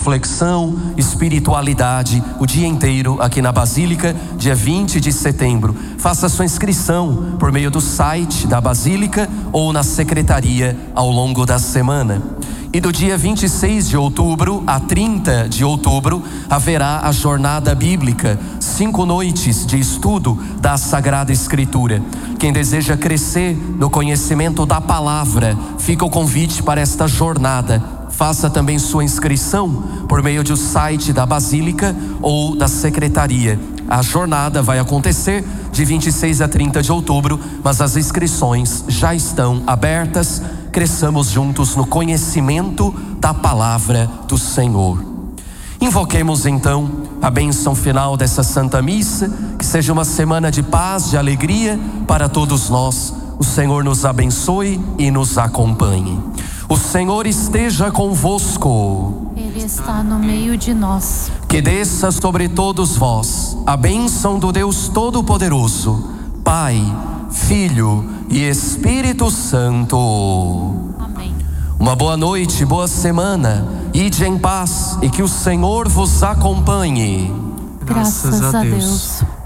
reflexão, espiritualidade, o dia inteiro aqui na Basílica, dia 20 de setembro. Faça sua inscrição por meio do site da Basílica ou na secretaria ao longo da semana. E do dia 26 de outubro a 30 de outubro haverá a jornada bíblica, 5 noites de estudo da Sagrada Escritura. Quem deseja crescer no conhecimento da palavra, fica o convite para esta jornada. Faça também sua inscrição por meio do site da Basílica ou da secretaria. A jornada vai acontecer de 26 a 30 de outubro, mas as inscrições já estão abertas. Cresçamos juntos no conhecimento da palavra do Senhor. Invoquemos então a bênção final dessa Santa Missa, que seja uma semana de paz, de alegria para todos nós. O Senhor nos abençoe e nos acompanhe. O Senhor esteja convosco. Ele está no meio de nós. Que desça sobre todos vós a bênção do Deus Todo-Poderoso, Pai, Filho e Espírito Santo. Amém. Uma boa noite, boa semana. Ide em paz e que o Senhor vos acompanhe. Graças a Deus.